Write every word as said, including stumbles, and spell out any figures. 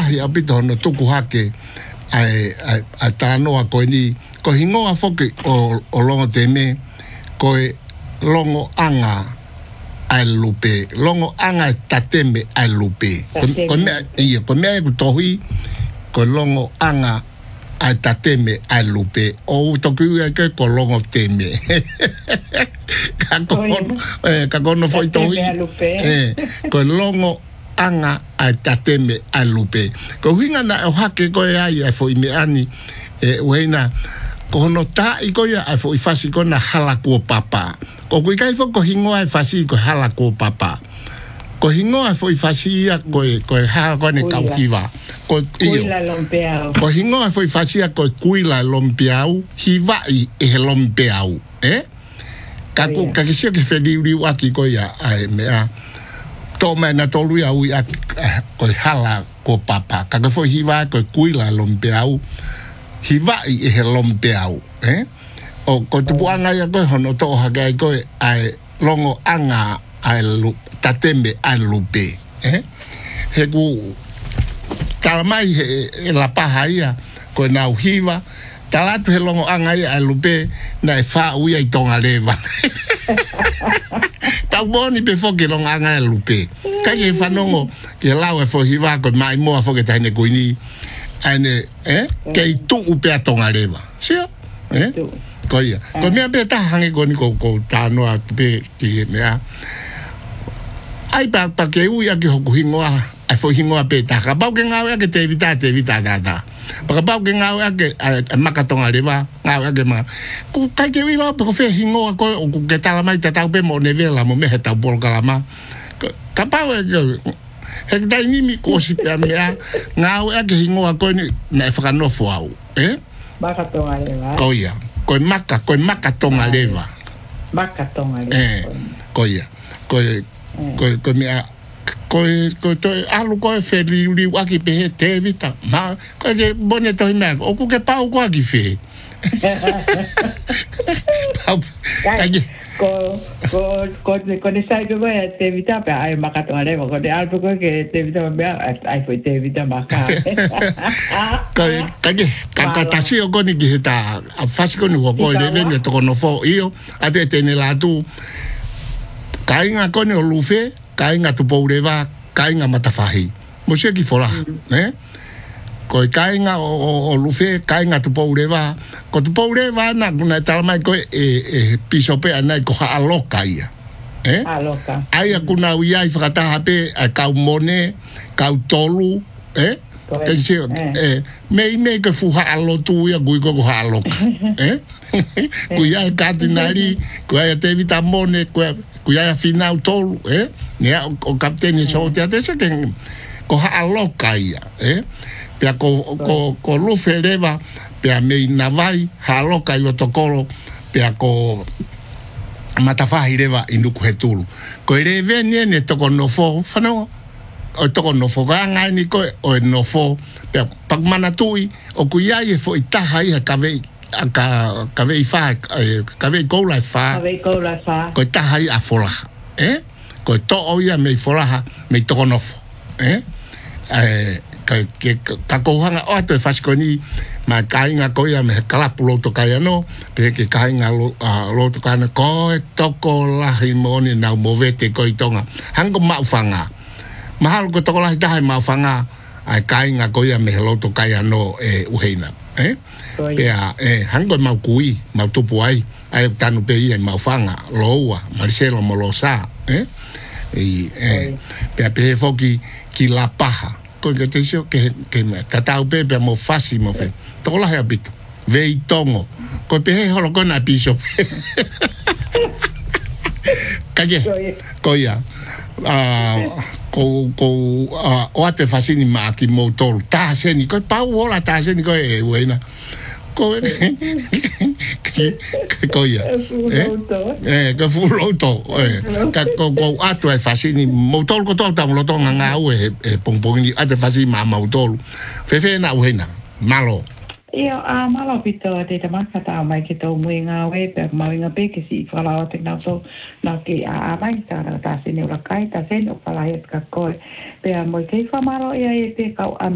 tahi apito no tuku hake ai ai ai tanoa ko ni ko hingoa foki o o longo te me ko longo anga ai lupe longo anga tateme ai lupe ko me ia ko me ko tohi ko longo anga ai tateme ai lupe o toku ia ke ko longo teme ka kono eh ka kono foi tohi eh ko longo anga ai tateme ai lupe ko hinga na o hake ko ai ai foi me ani e weina ko no ta i ko ia ai foi fasi ko na hala ko papa ko kui kai fo ko hingo ai fasi ko hala ko papa ko hingo ai foi fasi ia ko ko ha ko ne kaukiva ko kuila lompeau ko hingo ai foi fasi ko kuila lompeau hiva i e lompeau eh ka ko ka kisio ke feli ri waki ko ia ai me a toma na tolu ya ui a ko hala ko papa ka ko hiva ko kuila lompeau hiva i e lompeau eh o ko tu anga ya ko hono to ha ga ko ai longo anga ai lu tatembe ai lupe eh he ku kalmai he la paha ia ko na hiva talatu he longo anga ai lupe na fa ui ai tonga leva ta boni pe fo ke longo anga ai lupe ka ye fa nongo ke lawe fo hiva ko mai mo fo ke tane ko ni ane eh ke tu upe tonga leva sia eh ko ia ko me be ta hange ko ni ko ko ta no a be ki me a ai pa pa ke u ya ke ho hingoa ai fo hingoa pe ta ka ba ke nga ya ke te evita te evita da da pa ka ba ke nga ya ke makatonga leva nga ya ke ma ku ka ke wi ba ko fe hingoa ko ku ke ta la mai ta ta pe mo ne ve la mo me ta por ka la ma ka pa he dai ni mi ko si pe me a nga ya ke hingoa ko ni na fa no fo au eh makatonga leva ko ia ko maka ko maka tonga leva maka tonga leva eh ko ia ko ko ko mi a ko ko to alu ko feli ri waki pe te vita ma ko je bone to ina o ku ke pa o ko aki fe Kaji ko ko ko ko de sai ko te vita pe ai makatonga leva ko de alpo ko ke te vita me ai foi te vita maka ka kaji ka ta si o ko ni ki ta a fasi ko ni ko le vende to no fo io a te te la tu kainga ko ni o lufe kainga tu poureva kainga matafahi mo se ki fola eh ko kainga o o lufe kainga tu poureva ko tu poureva na na tal mai ko e e piso pe ana ko ha loka ia eh aloka ai kuna uia i frata hape a ka mone ka tolu eh que se eh me me que fu ha lo tu ia gui ko ha loka eh ku ia ka tinari ku ia te vitamone ku ku ia final tolu eh ne o kapteni so te ate se que ko ha loka ia eh pe ko ko ko lu feleva pe me na vai ha loka i lo tokoro pe ko matafahi leva inu ku hetulu ko ere venie ne toko no fo fano o toko no fo ga ngai ni ko o no fo pe pak mana tui o ku ia e fo itaha ia ka ve ka ka ve fa ka ve ko la fa ka ve ko la fa ko taha ia fola eh ko to o ia me fola me toko no fo eh eh ka ka ko hanga o te faskoni ma kainga ko ia me kala pulo to kaya no pe ke kainga lo lo to kana ko toko la himoni na movete ko itonga hango ma fanga mahal ko toko la dai ma fanga ai kainga ko ia me lo to kaya no e uheina eh pe a eh hango ma kui ma tupu ai ai tanu pe ia ma fanga loa Marcelo Molosa eh e eh pe pe foki ki la paja ko que te xo que que ka tau pepe mo fasi mo fe to la habito vei tongo ko pe he holo kona piso kaje ko ya ah ko ko o ate fasini ma ki motor ta se ni ko pa ola ta se ni ko e buena ko ko ya eh ka full auto eh ka ko ko ato e fasini motor ko to ta lo to nga u e pong pong ni ate fasini ma motor fe fe na uena malo Ia a malo pito te te makata mai ke tau mui ngā we pe mai ngā pe ke si whala o te nau so na ke a a mai ta ta se ne ura kai ta se ne o whala e ka koe pe a moi kei whamaro ia e te kau